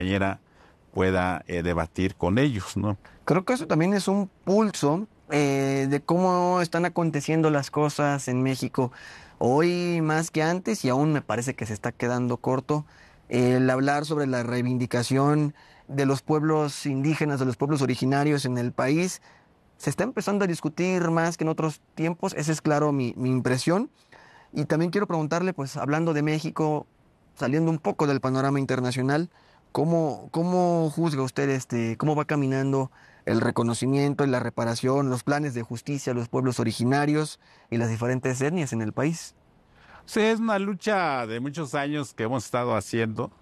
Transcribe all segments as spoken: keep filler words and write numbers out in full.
compañera pueda eh, debatir con ellos, ¿no? Creo que eso también es un pulso eh, de cómo están aconteciendo las cosas en México hoy más que antes, y aún me parece que se está quedando corto el hablar sobre la reivindicación de los pueblos indígenas, de los pueblos originarios en el país. Se está empezando a discutir más que en otros tiempos, esa es claro mi, mi impresión. Y también quiero preguntarle, pues hablando de México, saliendo un poco del panorama internacional, ¿cómo, cómo juzga usted este, cómo va caminando el reconocimiento y la reparación, los planes de justicia a los pueblos originarios y las diferentes etnias en el país? Sí, es una lucha de muchos años que hemos estado haciendo.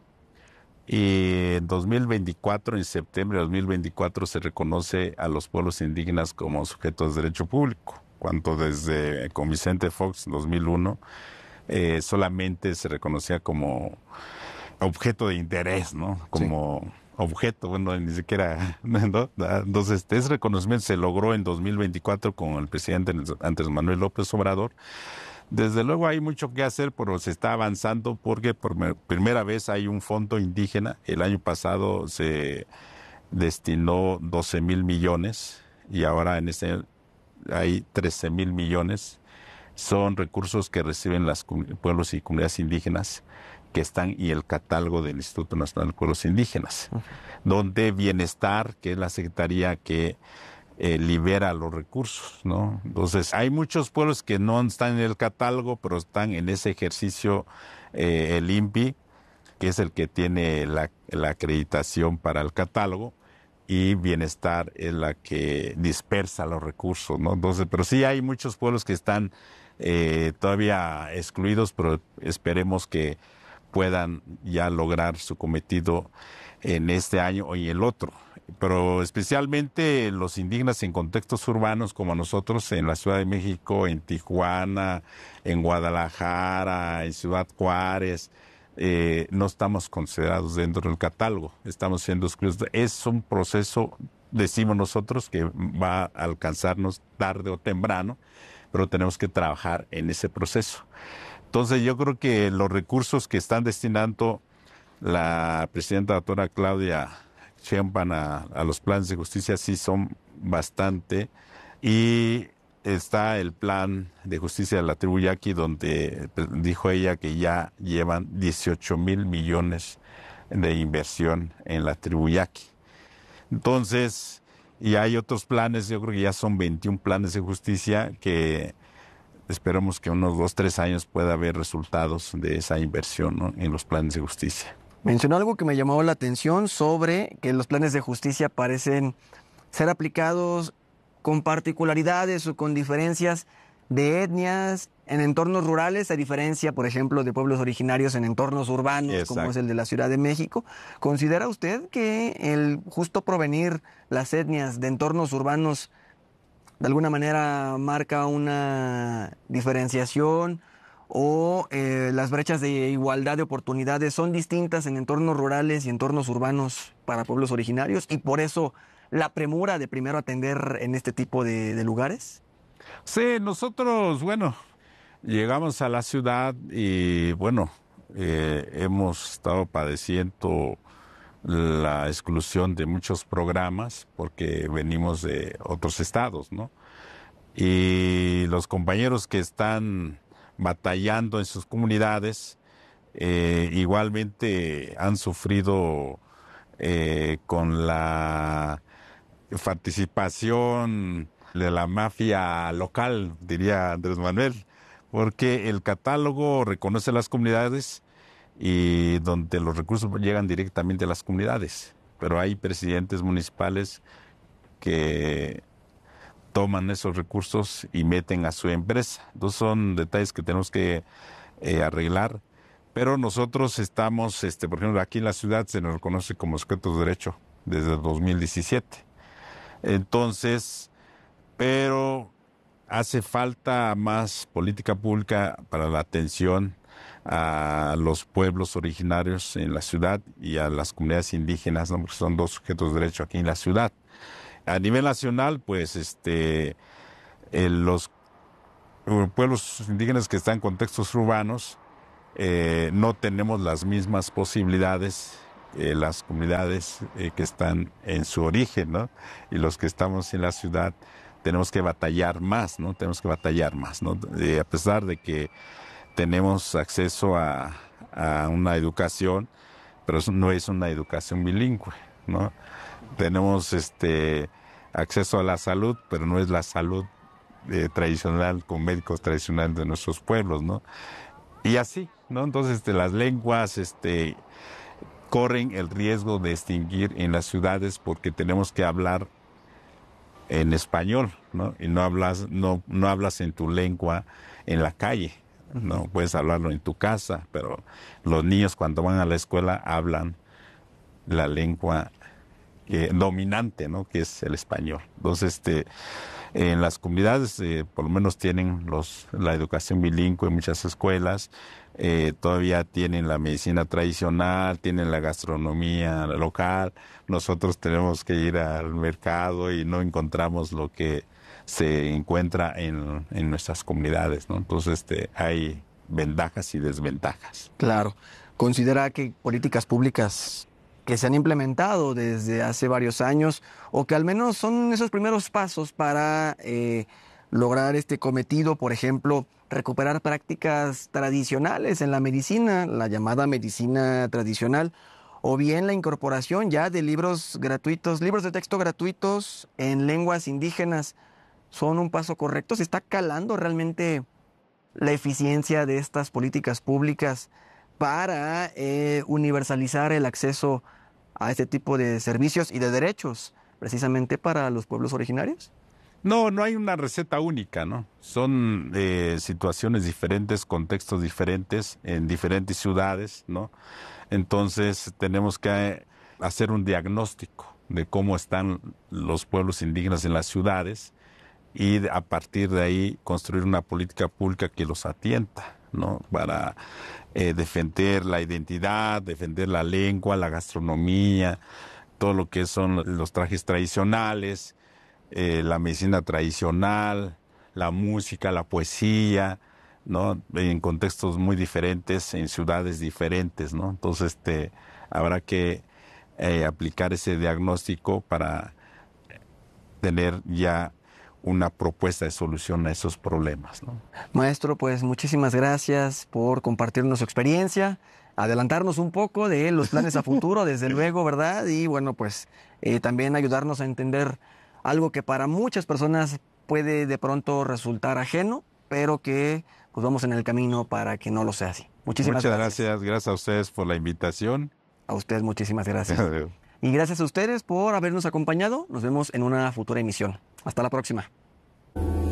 Y en dos mil veinticuatro, en septiembre de dos mil veinticuatro, se reconoce a los pueblos indígenas como sujetos de derecho público, cuando desde con Vicente Fox en dos mil uno eh, solamente se reconocía como objeto de interés, ¿no? Sí. Como objeto, bueno, ni siquiera, ¿no? Entonces, ese reconocimiento se logró en dos mil veinticuatro con el presidente Andrés Manuel López Obrador. Desde luego hay mucho que hacer, pero se está avanzando porque por primera vez hay un fondo indígena. El año pasado se destinó doce mil millones y ahora en este hay trece mil millones. Son recursos que reciben los pueblos y comunidades indígenas que están y el catálogo del Instituto Nacional de Pueblos Indígenas, uh-huh. donde Bienestar, que es la secretaría que Eh, libera los recursos, ¿no? Entonces, hay muchos pueblos que no están en el catálogo, pero están en ese ejercicio, eh, el I N P I, que es el que tiene la, la acreditación para el catálogo, y Bienestar es la que dispersa los recursos, ¿no? Entonces, pero sí hay muchos pueblos que están eh, todavía excluidos, pero esperemos que puedan ya lograr su cometido en este año y el otro. Pero especialmente los indígenas en contextos urbanos como nosotros en la Ciudad de México, en Tijuana, en Guadalajara, en Ciudad Juárez, eh, no estamos considerados dentro del catálogo, estamos siendo excluidos. Es un proceso, decimos nosotros, que va a alcanzarnos tarde o temprano, pero tenemos que trabajar en ese proceso. Entonces yo creo que los recursos que están destinando la presidenta doctora Claudia Sheinbaum a, a los planes de justicia sí son bastante, y está el plan de justicia de la tribu Yaqui, donde dijo ella que ya llevan dieciocho mil millones de inversión en la tribu Yaqui. Entonces, y hay otros planes, yo creo que ya son veintiún planes de justicia que esperemos que unos dos, tres años pueda haber resultados de esa inversión, ¿no?, en los planes de justicia. Mencionó algo que me llamó la atención sobre que los planes de justicia parecen ser aplicados con particularidades o con diferencias de etnias en entornos rurales, a diferencia, por ejemplo, de pueblos originarios en entornos urbanos, exacto, como es el de la Ciudad de México. ¿Considera usted que el justo provenir las etnias de entornos urbanos de alguna manera marca una diferenciación, o eh, las brechas de igualdad de oportunidades son distintas en entornos rurales y entornos urbanos para pueblos originarios, y por eso la premura de primero atender en este tipo de, de lugares? Sí, nosotros, bueno, llegamos a la ciudad y, bueno, eh, hemos estado padeciendo la exclusión de muchos programas porque venimos de otros estados, ¿no? Y los compañeros que están batallando en sus comunidades eh, igualmente han sufrido eh, con la participación de la mafia local, diría Andrés Manuel, porque el catálogo reconoce las comunidades y donde los recursos llegan directamente a las comunidades, pero hay presidentes municipales que toman esos recursos y meten a su empresa. Entonces son detalles que tenemos que eh, arreglar, pero nosotros estamos, este, por ejemplo, aquí en la ciudad se nos reconoce como sujetos de derecho desde dos mil diecisiete. Entonces, pero hace falta más política pública para la atención a los pueblos originarios en la ciudad y a las comunidades indígenas, ¿no?, porque son dos sujetos de derecho aquí en la ciudad. A nivel nacional, pues, este, eh, los pueblos indígenas que están en contextos urbanos eh, no tenemos las mismas posibilidades eh, las comunidades eh, que están en su origen, ¿no? Y los que estamos en la ciudad tenemos que batallar más, ¿no? Tenemos que batallar más, ¿no? Eh, a pesar de que tenemos acceso a, a una educación, pero eso no es una educación bilingüe, ¿no? Tenemos este acceso a la salud, pero no es la salud eh, tradicional con médicos tradicionales de nuestros pueblos, ¿no? Y así, ¿no? Entonces este, las lenguas este, corren el riesgo de extinguir en las ciudades porque tenemos que hablar en español, ¿no? Y no hablas, no, no hablas en tu lengua en la calle, ¿no? Puedes hablarlo en tu casa, pero los niños cuando van a la escuela hablan la lengua eh, dominante, ¿no? Que es el español. Entonces, este, en las comunidades eh, por lo menos tienen los, la educación bilingüe en muchas escuelas, eh, todavía tienen la medicina tradicional, tienen la gastronomía local. Nosotros tenemos que ir al mercado y no encontramos lo que se encuentra en, en nuestras comunidades, ¿no? Entonces, este, hay ventajas y desventajas. Claro. ¿Considera que políticas públicas que se han implementado desde hace varios años o que al menos son esos primeros pasos para eh, lograr este cometido, por ejemplo, recuperar prácticas tradicionales en la medicina, la llamada medicina tradicional, o bien la incorporación ya de libros gratuitos, libros de texto gratuitos en lenguas indígenas, son un paso correcto? ¿Se está calando realmente la eficiencia de estas políticas públicas para eh, universalizar el acceso a este tipo de servicios y de derechos precisamente para los pueblos originarios? No, no hay una receta única, ¿no? Son eh, situaciones diferentes, contextos diferentes en diferentes ciudades, ¿no? Entonces tenemos que hacer un diagnóstico de cómo están los pueblos indígenas en las ciudades y a partir de ahí construir una política pública que los atienda, ¿no? Para eh, defender la identidad, defender la lengua, la gastronomía, todo lo que son los trajes tradicionales, eh, la medicina tradicional, la música, la poesía, ¿no? En contextos muy diferentes, en ciudades diferentes, ¿no? Entonces, este, habrá que eh, aplicar ese diagnóstico para tener ya una propuesta de solución a esos problemas, ¿no? Maestro, pues muchísimas gracias por compartirnos su experiencia, adelantarnos un poco de los planes a futuro, desde luego, ¿verdad? Y bueno, pues eh, también ayudarnos a entender algo que para muchas personas puede de pronto resultar ajeno, pero que pues vamos en el camino para que no lo sea así. Muchísimas Muchas gracias. gracias, gracias a ustedes por la invitación. A usted muchísimas gracias. Y gracias a ustedes por habernos acompañado. Nos vemos en una futura emisión. Hasta la próxima.